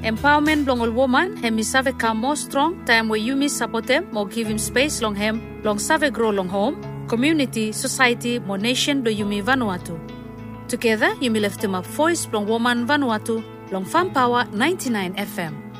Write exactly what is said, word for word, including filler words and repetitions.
Empowerment long all woman, hem is save come more strong, time where you miss support them, more give him space long hem, long save grow long home, community, society, more nation do you me Vanuatu. Together, you may lift him up voice long woman Vanuatu, long Farm Power ninety-nine F M.